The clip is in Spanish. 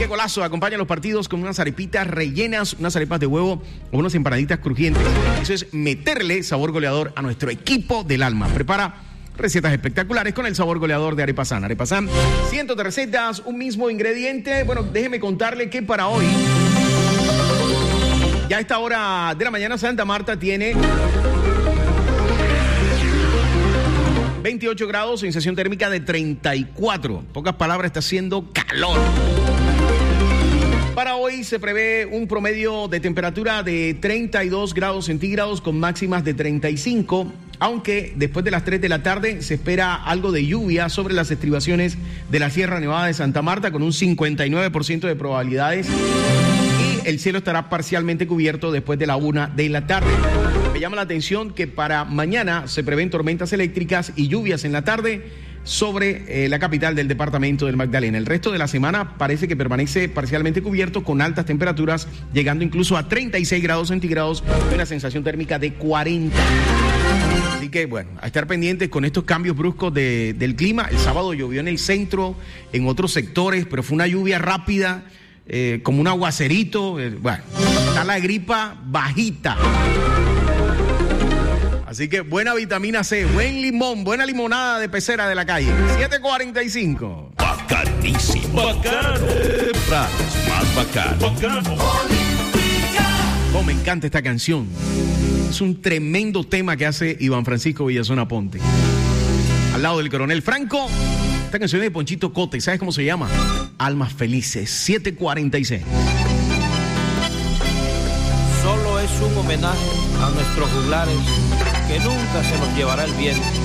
Qué golazo, acompaña los partidos con unas arepitas rellenas, unas arepas de huevo o unas empanaditas crujientes. Eso es meterle sabor goleador a nuestro equipo del alma. Prepara recetas espectaculares con el sabor goleador de Arepasan. Arepasan, cientos de recetas, un mismo ingrediente. Bueno, déjeme contarle que para hoy, ya a esta hora de la mañana, Santa Marta tiene 28 grados, sensación térmica de 34. En pocas palabras, está haciendo calor. Para hoy se prevé un promedio de temperatura de 32 grados centígrados con máximas de 35, aunque después de las 3 de la tarde se espera algo de lluvia sobre las estribaciones de la Sierra Nevada de Santa Marta con un 59% de probabilidades y el cielo estará parcialmente cubierto después de la 1 de la tarde. Me llama la atención que para mañana se prevén tormentas eléctricas y lluvias en la tarde sobre la capital del departamento del Magdalena. El resto de la semana parece que permanece parcialmente cubierto con altas temperaturas, llegando incluso a 36 grados centígrados y una sensación térmica de 40. Así que, bueno, a estar pendientes con estos cambios bruscos del clima. El sábado llovió en el centro, en otros sectores, pero fue una lluvia rápida, como un aguacerito. Bueno, está la gripa bajita. Así que buena vitamina C, buen limón, buena limonada de pecera de la calle. 7:45. Bacanísimo. Bacano. Más bacano. Bacano. Oh, me encanta esta canción. Es un tremendo tema que hace Iván Francisco Villazón Aponte. Al lado del Coronel Franco, esta canción es de Ponchito Cote. ¿Sabes cómo se llama? Almas Felices. 7:46. Solo es un homenaje a nuestros juglares que nunca se nos llevará el viento.